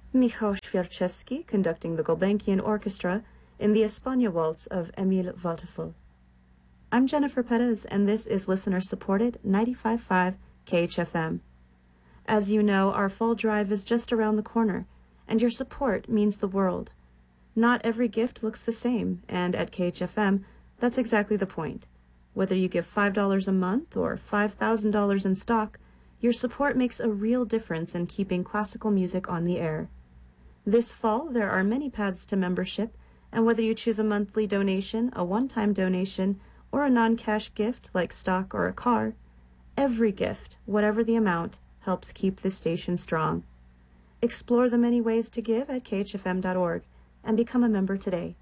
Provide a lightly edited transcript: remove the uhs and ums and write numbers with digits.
Michał Świerczewski conducting the Gulbenkian Orchestra in the España Waltz of Emil Waldteufel. I'm Jennifer Perez, and this is listener-supported 95.5 KHFM. As you know, our fall drive is just around the corner, and your support means the world. Not every gift looks the same, and at KHFM, that's exactly the point. Whether you give $5 a month or $5,000 in stock, your support makes a real difference in keeping classical music on the air. This fall, there are many paths to membership, and whether you choose a monthly donation, a one-time donation, or a non-cash gift like stock or a car, every gift, whatever the amount, helps keep this station strong. Explore the many ways to give at khfm.org and become a member today.